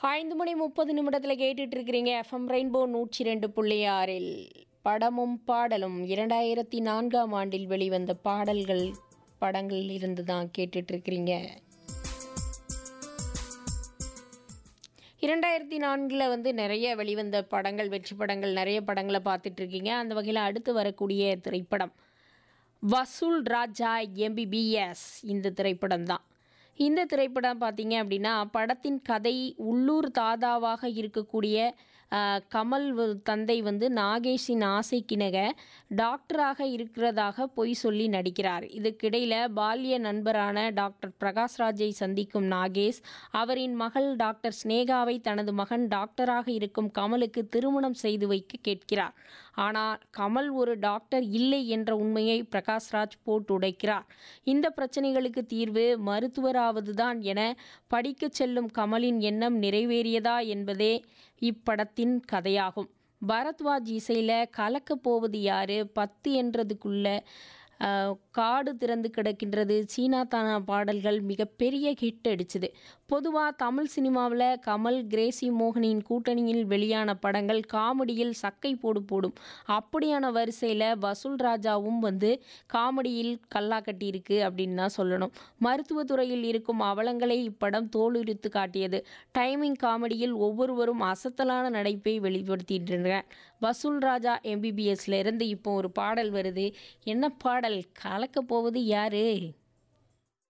5:30 கேட்டுட்டு இருக்கிறீங்க FM rainbow 102.6இல் படமும் பாடலும் 2004ஆம் ஆண்டில் வெளிவந்த படங்கள் இருந்து தான் கேட்டுட்டு இருக்கிறீங்க. 2004 வந்து நிறைய வெளிவந்த படங்கள், வெற்றி படங்கள், நிறைய படங்களை பார்த்துட்டு இருக்கீங்க. அந்த வகையில் அடுத்து வரக்கூடிய திரைப்படம் வசூல் ராஜா எம்பிபிஎஸ். இந்த திரைப்படம் தான். இந்த திரைப்படம் பார்த்தீங்க அப்படின்னா, படத்தின் கதை உள்ளூர் தாதாவாக இருக்கக்கூடிய கமல் தந்தை வந்து நாகேஷின் ஆசைக்கிணங்க டாக்டராக இருக்கிறதாக பொய் சொல்லி நடிக்கிறார். இதுக்கிடையில் பால்ய நண்பரான டாக்டர் பிரகாஷ்ராஜை சந்திக்கும் நாகேஷ் அவரின் மகள் டாக்டர் ஸ்னேகாவை தனது மகன் டாக்டராக இருக்கும் கமலுக்கு திருமணம் செய்து வைக்க கேட்கிறார். ஆனால் கமல் ஒரு டாக்டர் இல்லை என்ற உண்மையை பிரகாஷ்ராஜ் போட்டு உடைக்கிறார். இந்த பிரச்சனைகளுக்கு தீர்வு மருத்துவராவதுதான் என படிக்கச் செல்லும் கமலின் எண்ணம் நிறைவேறியதா என்பதே இப்படத்தின் கதையாகும். பரத்வாஜ் இசையில் கலக்கப் போவது யாரு, 10 என்றதுக்குள்ள காடு திறந்து கிடக்கின்றது, சீனா தானா பாடல்கள் மிகப்பெரிய ஹிட் அடிச்சுது. பொதுவாக தமிழ் சினிமாவில் கமல் கிரேசி மோகனின் கூட்டணியில் வெளியான படங்கள் காமெடியில் சக்கை போடும். அப்படியான வரிசையில் வசூல் ராஜாவும் வந்து காமெடியில் கல்லா கட்டியிருக்கு அப்படின்னு தான் சொல்லணும். மருத்துவத்துறையில் இருக்கும் அவலங்களை இப்படம் தோலுரித்து காட்டியது. டைமிங் காமெடியில் ஒவ்வொருவரும் அசத்தலான நடிப்பை வெளிப்படுத்திட்டு வசூல் ராஜா எம்பிபிஎஸ்ல இருந்து இப்போ ஒரு பாடல் வருது. என்ன பாடல்? கலக்க போவது யாரு?